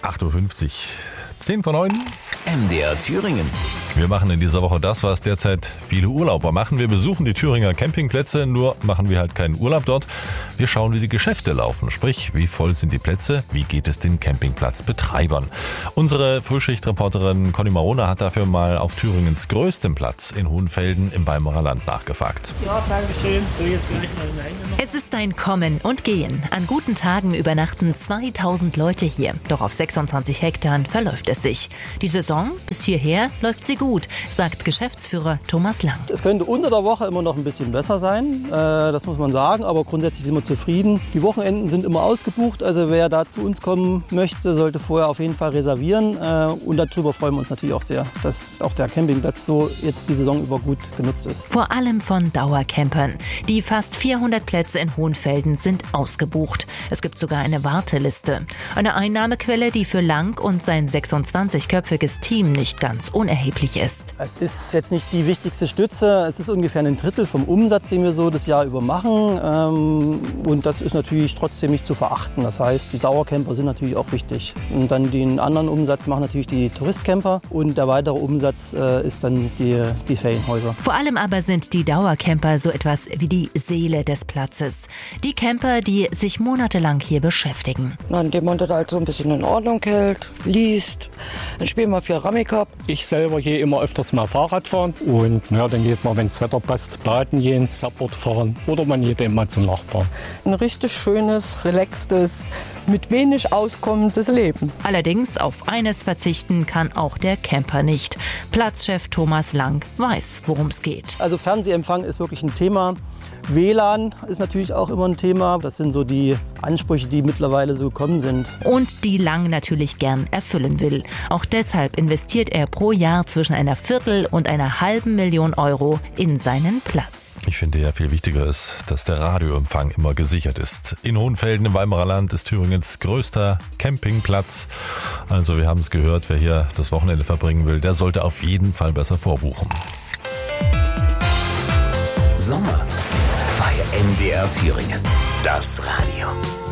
8.50 Uhr. 10 vor 9. MDR Thüringen. Wir machen in dieser Woche das, was derzeit viele Urlauber machen. Wir besuchen die Thüringer Campingplätze, nur machen wir halt keinen Urlaub dort. Wir schauen, wie die Geschäfte laufen. Sprich, wie voll sind die Plätze, wie geht es den Campingplatzbetreibern. Unsere Frühschichtreporterin Conny Marona hat dafür mal auf Thüringens größtem Platz in Hohenfelden im Weimarer Land nachgefragt. Ja, danke schön. So, jetzt will ich mal hinein. Es ist ein Kommen und Gehen. An guten Tagen übernachten 2000 Leute hier. Doch auf 26 Hektar verläuft es sich. Die Saison bis hierher läuft sie gut, sagt Geschäftsführer Thomas Lang. Es könnte unter der Woche immer noch ein bisschen besser sein, das muss man sagen, aber grundsätzlich sind wir zufrieden. Die Wochenenden sind immer ausgebucht, also wer da zu uns kommen möchte, sollte vorher auf jeden Fall reservieren. Und darüber freuen wir uns natürlich auch sehr, dass auch der Campingplatz so jetzt die Saison über gut genutzt ist. Vor allem von Dauercampern. Die fast 400 Plätze in Hohenfelden sind ausgebucht. Es gibt sogar eine Warteliste. Eine Einnahmequelle, die für Lang und sein 26-köpfiges Team nicht ganz unerheblich ist. Es ist jetzt nicht die wichtigste Stütze. Es ist ungefähr ein Drittel vom Umsatz, den wir so das Jahr über machen. Und das ist natürlich trotzdem nicht zu verachten. Das heißt, die Dauercamper sind natürlich auch wichtig. Und dann den anderen Umsatz machen natürlich die Touristcamper. Und der weitere Umsatz ist dann die Ferienhäuser. Vor allem aber sind die Dauercamper so etwas wie die Seele des Platzes. Die Camper, die sich monatelang hier beschäftigen. Indem man das halt so ein bisschen in Ordnung hält, liest, dann spielen wir viel Rummy Cup. Ich selber gehe immer öfters mal Fahrrad fahren und dann geht man, wenn das Wetter passt, baden gehen, Subboard fahren oder man geht eben mal zum Nachbarn. Ein richtig schönes, relaxtes, mit wenig auskommendes Leben. Allerdings auf eines verzichten kann auch der Camper nicht. Platzchef Thomas Lang weiß, worum es geht. Also Fernsehempfang ist wirklich ein Thema. WLAN ist natürlich auch immer ein Thema. Das sind so die Ansprüche, die mittlerweile so gekommen sind. Und die Lang natürlich gern erfüllen will. Auch deshalb investiert er pro Jahr zwischen einer Viertel- und einer halben Million Euro in seinen Platz. Ich finde ja viel wichtiger ist, dass der Radioempfang immer gesichert ist. In Hohenfelden im Weimarer Land ist Thüringens größter Campingplatz. Also wir haben es gehört, wer hier das Wochenende verbringen will, der sollte auf jeden Fall besser vorbuchen. Sommer bei MDR Thüringen. Das Radio.